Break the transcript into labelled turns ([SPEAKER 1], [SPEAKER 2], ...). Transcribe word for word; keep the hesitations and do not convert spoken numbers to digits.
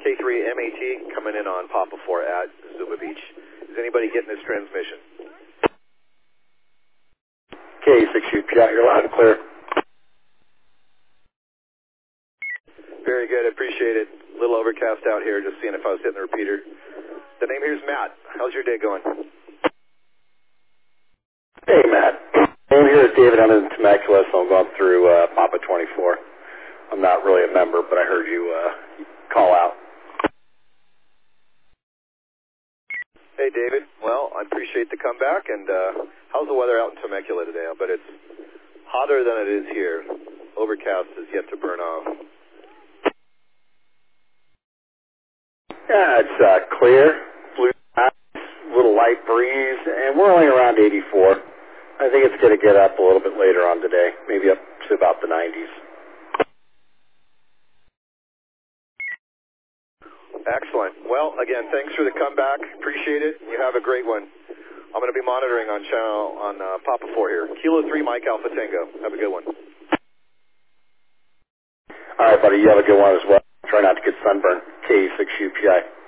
[SPEAKER 1] K three M A T coming in on Papa four at Zuma Beach. Is anybody getting this transmission?
[SPEAKER 2] K six U P I, you're loud and clear.
[SPEAKER 1] Very good, appreciate it. A little overcast out here, just seeing if I was hitting the repeater. The name here is Matt. How's your day going?
[SPEAKER 2] Hey, Matt. I'm here at David. I'm in Temecula, so I'm going through uh, Papa twenty-four. I'm not really a member, but I heard you uh, call out.
[SPEAKER 1] Hey, David. Well, I appreciate the comeback. And uh, how's the weather out in Temecula today? I bet it's hotter than it is here. Overcast is yet to burn off.
[SPEAKER 2] Yeah, it's uh, clear, blue skies, little light breeze, and we're only around eighty-four. I think it's going to get up a little bit later on today, maybe up to about the nineties.
[SPEAKER 1] Excellent. Well, again, thanks for the comeback. Appreciate it. You have a great one. I'm going to be monitoring on channel on uh, Papa four here. Kilo three, Mike Alpha Tango. Have a good one.
[SPEAKER 2] All right, buddy. You have a good one as well. Try not to get sunburned. K six U P I.